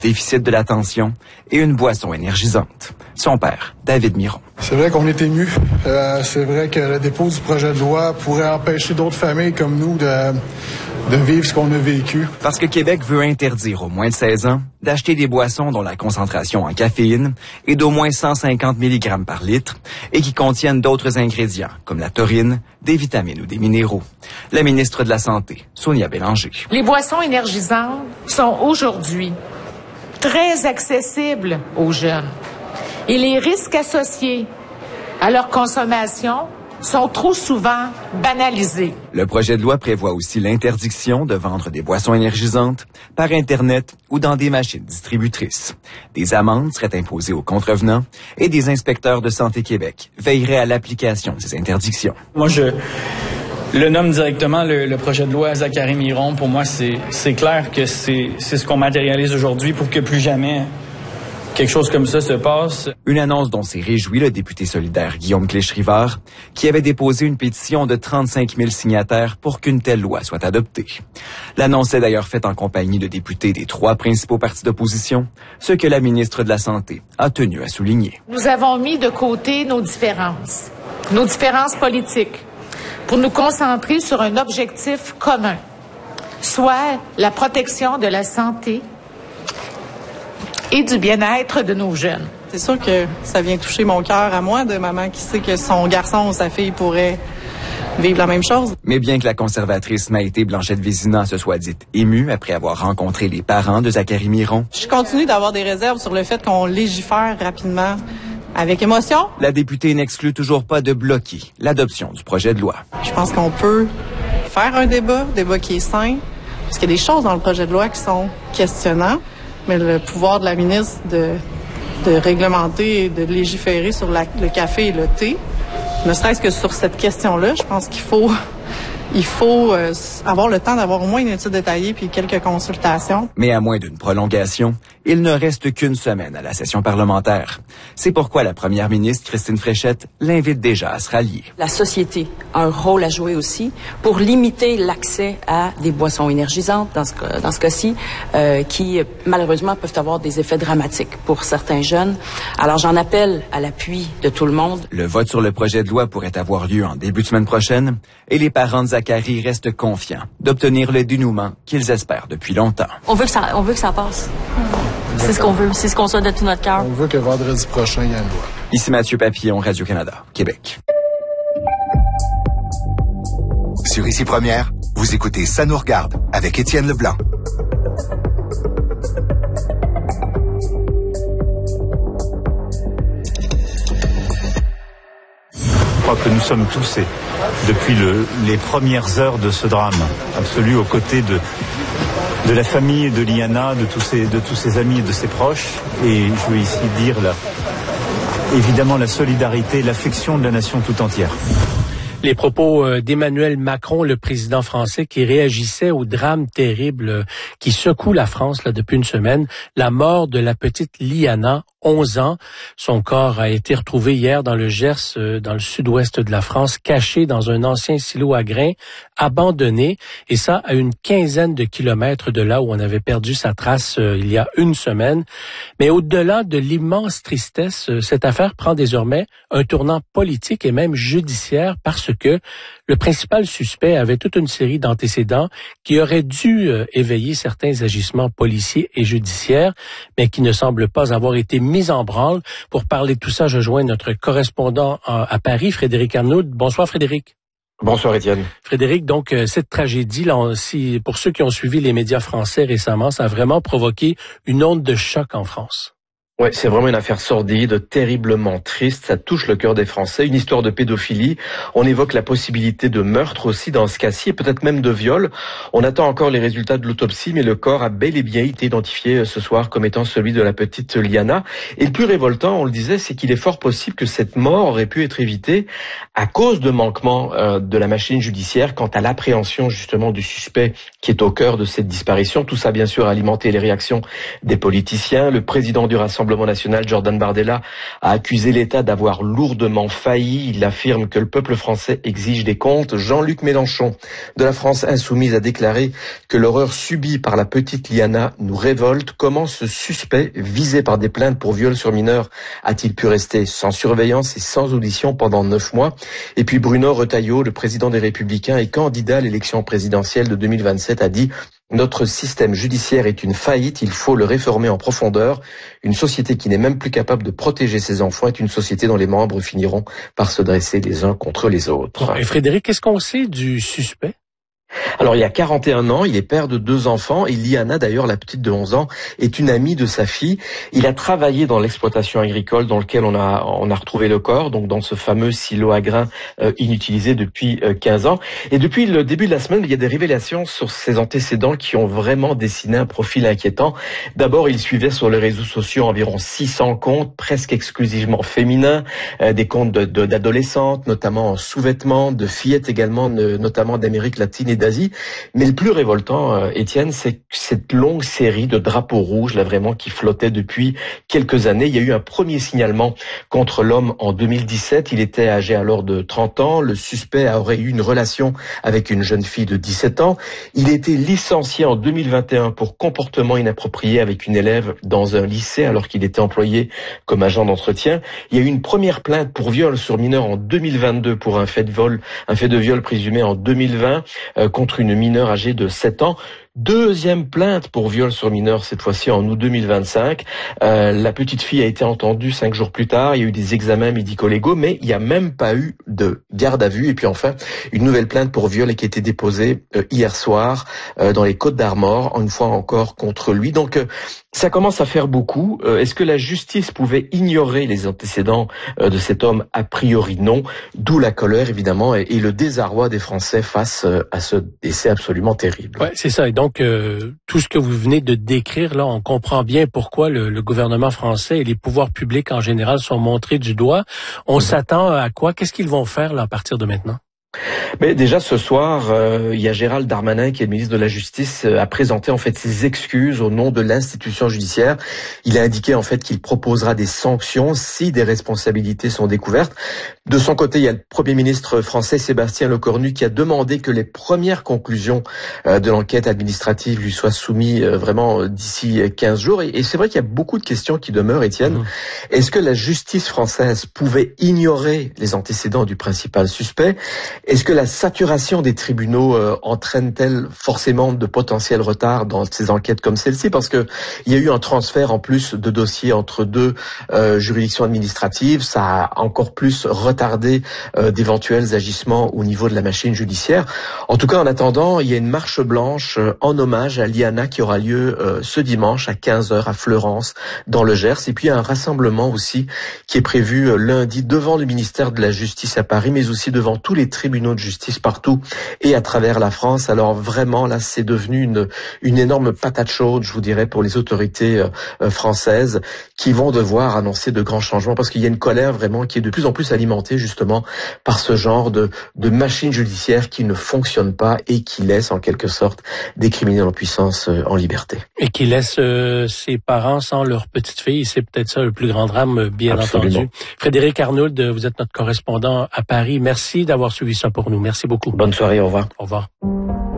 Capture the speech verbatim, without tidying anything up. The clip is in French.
déficit de l'attention et une boisson énergisante. Son père, David Miron. C'est vrai qu'on est ému. Euh, c'est vrai que le dépôt du projet de loi pourrait empêcher d'autres familles comme nous de, de vivre ce qu'on a vécu. Parce que Québec veut interdire aux moins de seize ans d'acheter des boissons dont la concentration en caféine est d'au moins cent cinquante milligrammes par litre et qui contiennent d'autres ingrédients comme la taurine, des vitamines ou des minéraux. La ministre de la Santé, Sonia Bélanger. Les boissons énergisantes sont aujourd'hui très accessibles aux jeunes. Et les risques associés à leur consommation sont trop souvent banalisés. Le projet de loi prévoit aussi l'interdiction de vendre des boissons énergisantes par Internet ou dans des machines distributrices. Des amendes seraient imposées aux contrevenants et des inspecteurs de Santé Québec veilleraient à l'application de ces interdictions. Moi, je le nomme directement le, le projet de loi Zachary Miron. Pour moi, c'est, c'est clair que c'est, c'est ce qu'on matérialise aujourd'hui pour que plus jamais quelque chose comme ça se passe. Une annonce dont s'est réjoui le député solidaire Guillaume Clich-Rivard, qui avait déposé une pétition de trente-cinq mille signataires pour qu'une telle loi soit adoptée. L'annonce est d'ailleurs faite en compagnie de députés des trois principaux partis d'opposition, ce que la ministre de la Santé a tenu à souligner. Nous avons mis de côté nos différences, nos différences politiques, pour nous concentrer sur un objectif commun, soit la protection de la santé et du bien-être de nos jeunes. C'est sûr que ça vient toucher mon cœur à moi, de maman qui sait que son garçon ou sa fille pourrait vivre la même chose. Mais bien que la conservatrice Maïté Blanchette-Vézina se soit dite émue après avoir rencontré les parents de Zachary Miron, je continue d'avoir des réserves sur le fait qu'on légifère rapidement avec émotion. La députée n'exclut toujours pas de bloquer l'adoption du projet de loi. Je pense qu'on peut faire un débat, un débat qui est sain, parce qu'il y a des choses dans le projet de loi qui sont questionnantes. Mais le pouvoir de la ministre de, de réglementer et de légiférer sur la, le café et le thé, ne serait-ce que sur cette question-là, je pense qu'il faut, il faut euh, avoir le temps d'avoir au moins une étude détaillée puis quelques consultations. Mais à moins d'une prolongation, il ne reste qu'une semaine à la session parlementaire. C'est pourquoi la première ministre, Christine Fréchette, l'invite déjà à se rallier. La société a un rôle à jouer aussi pour limiter l'accès à des boissons énergisantes, dans ce, cas, dans ce cas-ci, euh, qui malheureusement peuvent avoir des effets dramatiques pour certains jeunes. Alors j'en appelle à l'appui de tout le monde. Le vote sur le projet de loi pourrait avoir lieu en début de semaine prochaine et les parents de Zachary restent confiants d'obtenir le dénouement qu'ils espèrent depuis longtemps. On veut que ça, on veut que ça passe. C'est ce qu'on veut, c'est ce qu'on souhaite de tout notre cœur. On veut que vendredi prochain, il y ait une loi. Ici Mathieu Papillon, Radio-Canada, Québec. Sur Ici Première, vous écoutez Ça nous regarde avec Étienne Leblanc. Je crois que nous sommes tous, et depuis le, les premières heures de ce drame absolu, aux côtés de de la famille de Liana, de tous ses, de tous ses amis et de ses proches. Et je veux ici dire là, évidemment la solidarité, l'affection de la nation tout entière. Les propos d'Emmanuel Macron, le président français, qui réagissait au drame terrible qui secoue la France là depuis une semaine, la mort de la petite Liana, onze ans. Son corps a été retrouvé hier dans le Gers, dans le sud-ouest de la France, caché dans un ancien silo à grains, abandonné, et ça à une quinzaine de kilomètres de là où on avait perdu sa trace euh, il y a une semaine. Mais au-delà de l'immense tristesse, euh, cette affaire prend désormais un tournant politique et même judiciaire parce que le principal suspect avait toute une série d'antécédents qui auraient dû euh, éveiller certains agissements policiers et judiciaires, mais qui ne semblent pas avoir été mis en branle. Pour parler de tout ça, je joins notre correspondant à, à Paris, Frédéric Arnaud. Bonsoir Frédéric. Bonsoir Étienne. Frédéric, donc euh, cette tragédie, là, on, si, pour ceux qui ont suivi les médias français récemment, ça a vraiment provoqué une onde de choc en France. Ouais, c'est vraiment une affaire sordide, terriblement triste. Ça touche le cœur des Français. Une histoire de pédophilie. On évoque la possibilité de meurtre aussi dans ce cas-ci, et peut-être même de viol. On attend encore les résultats de l'autopsie, mais le corps a bel et bien été identifié ce soir comme étant celui de la petite Liana. Et le plus révoltant, on le disait, c'est qu'il est fort possible que cette mort aurait pu être évitée à cause de manquements euh, de la machine judiciaire quant à l'appréhension justement du suspect qui est au cœur de cette disparition. Tout ça, bien sûr, a alimenté les réactions des politiciens. Le président du Rassemblement Rassemblement national, Jordan Bardella, a accusé l'État d'avoir lourdement failli. Il affirme que le peuple français exige des comptes. Jean-Luc Mélenchon, de la France insoumise, a déclaré que l'horreur subie par la petite Liana nous révolte. Comment ce suspect, visé par des plaintes pour viol sur mineur, a-t-il pu rester sans surveillance et sans audition pendant neuf mois? Et puis Bruno Retailleau, le président des Républicains et candidat à l'élection présidentielle de deux mille vingt-sept, a dit: notre système judiciaire est une faillite, il faut le réformer en profondeur. Une société qui n'est même plus capable de protéger ses enfants est une société dont les membres finiront par se dresser les uns contre les autres. Bon, et Frédéric, qu'est-ce qu'on sait du suspect? Alors, il y a quarante et un ans, il est père de deux enfants et Liana, d'ailleurs, la petite de onze ans, est une amie de sa fille. Il a travaillé dans l'exploitation agricole dans lequel on a on a retrouvé le corps, donc dans ce fameux silo à grains euh, inutilisé depuis euh, quinze ans. Et depuis le début de la semaine, il y a des révélations sur ses antécédents qui ont vraiment dessiné un profil inquiétant. D'abord, il suivait sur les réseaux sociaux environ six cents comptes, presque exclusivement féminins, euh, des comptes de, de, d'adolescentes, notamment en sous-vêtements, de fillettes également, de, notamment d'Amérique latine et d'Asie. Mais le plus révoltant, euh, Étienne, c'est cette longue série de drapeaux rouges, là vraiment, qui flottait depuis quelques années. Il y a eu un premier signalement contre l'homme en deux mille dix-sept. Il était âgé alors de trente ans. Le suspect aurait eu une relation avec une jeune fille de dix-sept ans. Il a été licencié en deux mille vingt et un pour comportement inapproprié avec une élève dans un lycée alors qu'il était employé comme agent d'entretien. Il y a eu une première plainte pour viol sur mineur en deux mille vingt-deux pour un fait de vol, un fait de viol présumé en deux mille vingt euh, contre une mineure âgée de sept ans. Deuxième plainte pour viol sur mineur, cette fois-ci en août deux mille vingt-cinq. Euh, la petite fille a été entendue cinq jours plus tard. Il y a eu des examens médico-légaux, mais il n'y a même pas eu de garde à vue. Et puis enfin, une nouvelle plainte pour viol qui a été déposée euh, hier soir euh, dans les Côtes-d'Armor, une fois encore contre lui. Donc euh, ça commence à faire beaucoup. Euh, est-ce que la justice pouvait ignorer les antécédents euh, de cet homme? A priori non. D'où la colère évidemment et, et le désarroi des Français face euh, à ce décès absolument terrible. Ouais, c'est ça. Et donc euh, tout ce que vous venez de décrire là, on comprend bien pourquoi le, le gouvernement français et les pouvoirs publics en général sont montrés du doigt. On mmh. s'attend à quoi? Qu'est-ce qu'ils vont faire là à partir de maintenant? Mais déjà ce soir, euh, il y a Gérald Darmanin, qui est le ministre de la Justice, euh, a présenté en fait ses excuses au nom de l'institution judiciaire. Il a indiqué en fait qu'il proposera des sanctions si des responsabilités sont découvertes. De son côté, il y a le Premier ministre français Sébastien Lecornu qui a demandé que les premières conclusions euh, de l'enquête administrative lui soient soumises euh, vraiment d'ici quinze jours. Et, et c'est vrai qu'il y a beaucoup de questions qui demeurent, Étienne. Mmh. Est-ce que la justice française pouvait ignorer les antécédents du principal suspect? Est-ce que la saturation des tribunaux euh, entraîne-t-elle forcément de potentiels retards dans ces enquêtes comme celle-ci? Parce que il y a eu un transfert en plus de dossiers entre deux euh, juridictions administratives. Ça a encore plus retardé euh, d'éventuels agissements au niveau de la machine judiciaire. En tout cas, en attendant, il y a une marche blanche euh, en hommage à Liana qui aura lieu euh, ce dimanche à quinze heures à Fleurance, dans le Gers. Et puis, il y a un rassemblement aussi qui est prévu euh, lundi devant le ministère de la Justice à Paris, mais aussi devant tous les tribunaux de justice partout et à travers la France. Alors vraiment, là, c'est devenu une, une énorme patate chaude, je vous dirais, pour les autorités euh, françaises qui vont devoir annoncer de grands changements parce qu'il y a une colère vraiment qui est de plus en plus alimentée justement par ce genre de, de machine judiciaire qui ne fonctionne pas et qui laisse en quelque sorte des criminels en puissance euh, en liberté. Et qui laisse euh, ses parents sans leur petite fille. C'est peut-être ça le plus grand drame, bien Absolument. entendu. Frédéric Arnould, vous êtes notre correspondant à Paris. Merci d'avoir suivi ça pour nous. Merci beaucoup. Bonne soirée, au revoir. Au revoir.